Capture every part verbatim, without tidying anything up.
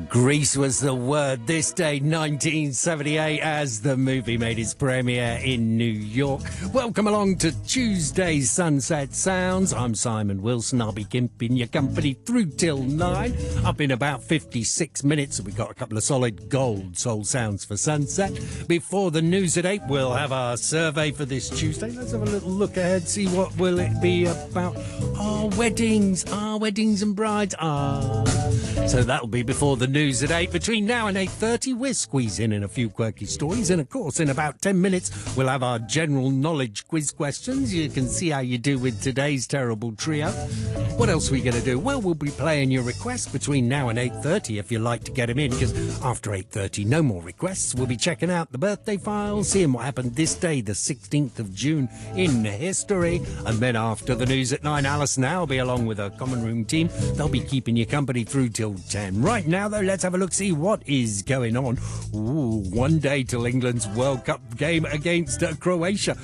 Grease was the word this day, nineteen seventy-eight, as the movie made its premiere in New York. Welcome along to Tuesday's Sunset Sounds. I'm Simon Wilson. I'll be keeping your company through till nine. Up in about fifty-six minutes, we've got a couple of solid gold soul sounds for sunset. Before the news at eight, we'll have our survey for this Tuesday. Let's have a little look ahead, see what will it be about. Our weddings, our weddings and brides. Ah, so that'll be before the news at eight. Between now and eight thirty, we're squeezing in a few quirky stories, and of course in about ten minutes we'll have our general knowledge quiz questions. You can see how you do with today's terrible trio. What else are we going to do? Well, we'll be playing your requests between now and eight thirty if you like to get them in, because after eight thirty no more requests. We'll be checking out the birthday files, seeing what happened this day, the sixteenth of June in history, and then after the news at nine, Alice now will be along with her common room team. They'll be keeping you company through till ten. Right now though, let's have a look, see what is going on. Ooh, one day till England's World Cup game against uh, Croatia.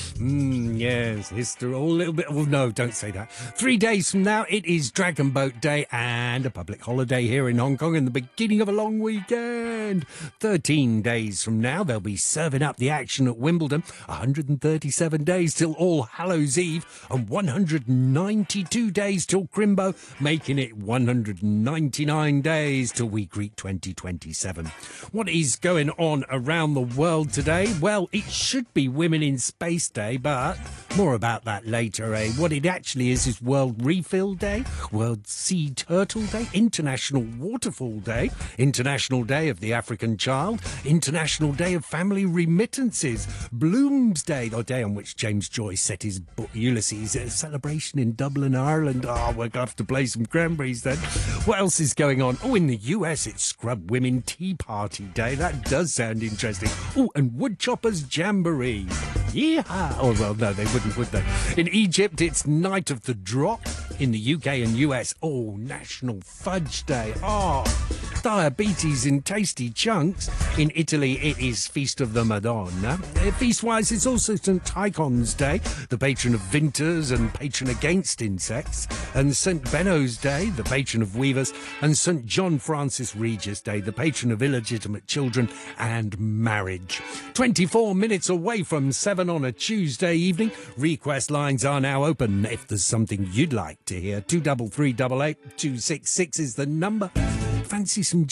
Mm, yes, history, a little bit. Oh, no, don't say that. Three days from now, it is Dragon Boat Day and a public holiday here in Hong Kong and the beginning of a long weekend. Thirteen days from now, they'll be serving up the action at Wimbledon. one hundred thirty-seven days till All Hallows Eve and one hundred ninety-two days till Crimbo, making it one hundred ninety-nine days till we greet twenty twenty-seven. What is going on around the world today? Well, it should be Women in Space Day, but more about that later, eh? What it actually is is World Refill Day, World Sea Turtle Day, International Waterfall Day, International Day of the African Child, International Day of Family Remittances, Bloomsday, the day on which James Joyce set his book Ulysses, a celebration in Dublin, Ireland. Oh, we're going to have to play some cranberries then. What else is going on? Oh, in the U S, it's Scrub Women Tea Party Day. That does sound interesting. Oh, and Woodchoppers Jamboree. Yeehaw! Oh, well, no, they wouldn't, would they? In Egypt, it's Night of the Drop. In the U K and U S, oh, National Fudge Day. Oh, diabetes in tasty chunks. In Italy, it is Feast of the Madonna. Feast-wise, it's also Saint Tychon's Day, the patron of vintners and patron against insects, and Saint Benno's Day, the patron of weavers, and Saint John Francis Regis Day, the patron of illegitimate children and marriage. twenty-four minutes away from seven on a Tuesday evening. Request lines are now open if there's something you'd like to hear. two three three eight eight two six six is the number. Fancy some